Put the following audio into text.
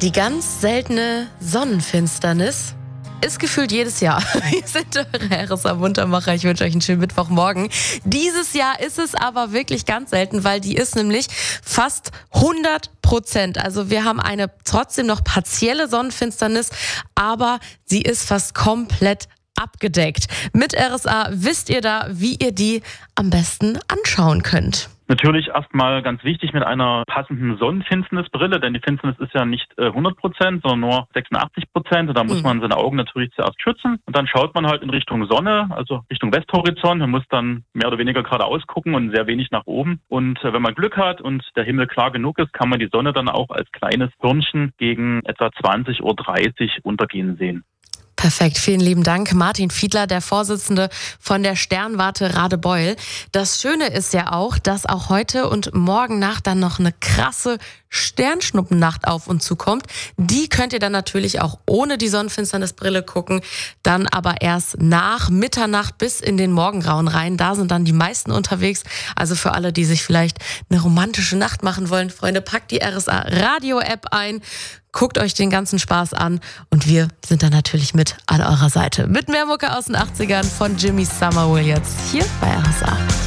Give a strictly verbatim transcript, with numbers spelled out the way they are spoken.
Die ganz seltene Sonnenfinsternis ist gefühlt jedes Jahr. Wir sind eure R S A-Muntermacher. Ich wünsche euch einen schönen Mittwochmorgen. Dieses Jahr ist es aber wirklich ganz selten, weil die ist nämlich fast hundert Prozent. Also wir haben eine trotzdem noch partielle Sonnenfinsternis, aber sie ist fast komplett abgedeckt. Mit R S A wisst ihr da, wie ihr die am besten anschauen könnt. Natürlich erstmal ganz wichtig mit einer passenden Sonnenfinsternisbrille, denn die Finsternis ist ja nicht äh, hundert Prozent, sondern nur sechsundachtzig Prozent. Und da muss man seine Augen natürlich zuerst schützen. Und dann schaut man halt in Richtung Sonne, also Richtung Westhorizont. Man muss dann mehr oder weniger geradeaus gucken und sehr wenig nach oben. Und äh, wenn man Glück hat und der Himmel klar genug ist, kann man die Sonne dann auch als kleines Türmchen gegen etwa zwanzig Uhr dreißig untergehen sehen. Perfekt, vielen lieben Dank. Martin Fiedler, der Vorsitzende von der Sternwarte Radebeul. Das Schöne ist ja auch, dass auch heute und morgen Nacht dann noch eine krasse Sternschnuppennacht auf uns zukommt. Die könnt ihr dann natürlich auch ohne die Sonnenfinsternisbrille gucken, dann aber erst nach Mitternacht bis in den Morgengrauen rein. Da sind dann die meisten unterwegs. Also für alle, die sich vielleicht eine romantische Nacht machen wollen, Freunde, packt die R S A Radio-App ein, guckt euch den ganzen Spaß an und wir sind dann natürlich mit an eurer Seite. Mit mehr Mucke aus den achtzigern von Jimmy Somerville jetzt hier bei R S A.